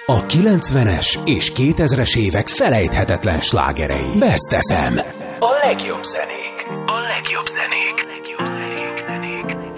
A 90-es és 2000-es évek felejthetetlen slágerei. Best FM. A legjobb zenék. A legjobb zenék.